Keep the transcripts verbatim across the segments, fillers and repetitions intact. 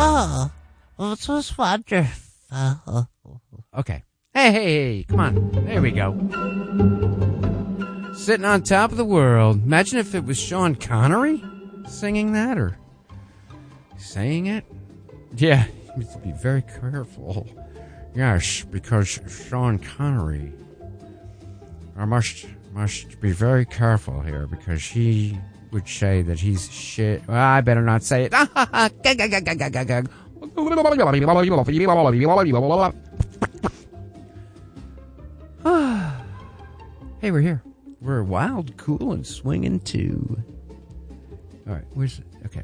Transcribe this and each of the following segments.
Oh, it was wonderful. Okay. Hey, hey, hey, come on. There we go. Sitting on top of the world. Imagine if it was Sean Connery singing that or saying it. Yeah, you have to be very careful. Yes, because Sean Connery. I must must be very careful here because he would say that he's shit. Well, I better not say it. Hey, we're here. We're wild, cool, and swinging too. All right, where's it? Okay.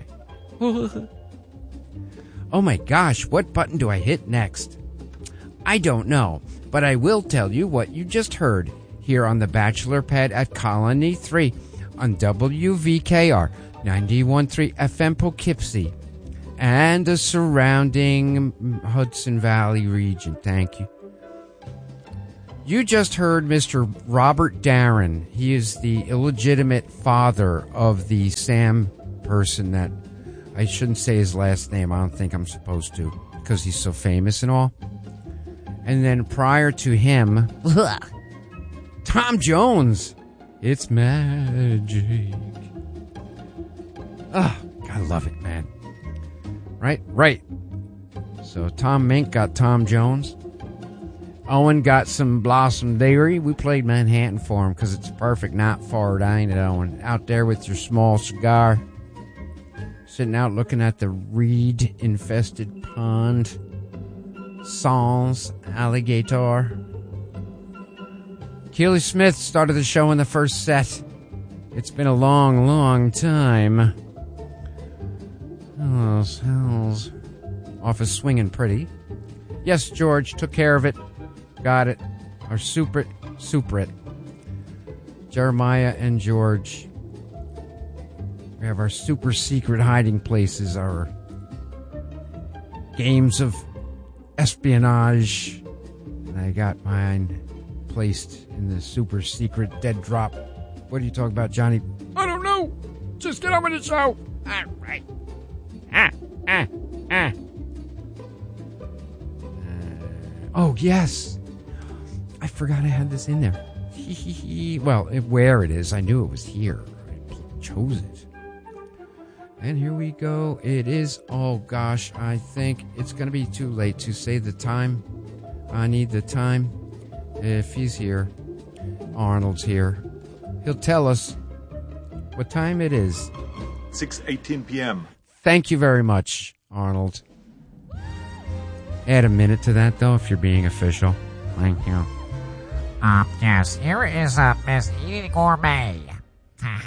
Oh my gosh, what button do I hit next? I don't know, but I will tell you what you just heard here on the Bachelor Pad at Colony three on W V K R ninety-one point three F M Poughkeepsie and the surrounding Hudson Valley region. Thank you. You just heard Mister Robert Darin. He is the illegitimate father of the Sam person that I shouldn't say his last name. I don't think I'm supposed to because he's so famous and all. And then prior to him, Tom Jones. It's magic. Ah, oh, I love it, man. Right? Right. So Tom Mink got Tom Jones. Owen got some Blossom Dairy. We played Manhattan for him because it's a perfect night for it, ain't it, Owen? Out there with your small cigar. Sitting out looking at the reed-infested pond. Sans alligator. Keely Smith started the show in the first set. It's been a long, long time. Oh, hells. Office swinging pretty. Yes, George, took care of it. Got it. Our super it, super it. Jeremiah and George. We have our super secret hiding places, our games of espionage. And I got mine placed in the super secret dead drop. What are you talking about, Johnny? I don't know. Just get on with the show. All right. Ah, ah, ah. Uh, oh, yes. I forgot I had this in there. Well, where it is, I knew it was here. I chose it. And here we go. It is, oh gosh, I think it's going to be too late to say the time. I need the time. If he's here, Arnold's here. He'll tell us what time it is. six eighteen p.m. Thank you very much, Arnold. Add a minute to that, though, if you're being official. Thank you. Um, yes, here is uh, Miss Edie Gourmet.